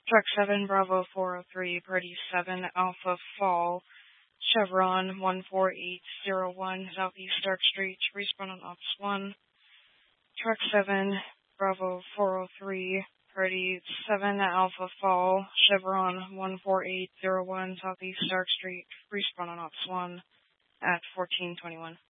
Truck 7 Bravo 403, Purdy 7 Alpha Fall, Chevron 14801, Southeast Stark Street, respawn on Ops 1. Truck 7 Bravo 403, Purdy 7 Alpha Fall, Chevron 14801, Southeast Stark Street, respawn on Ops 1 at 1421.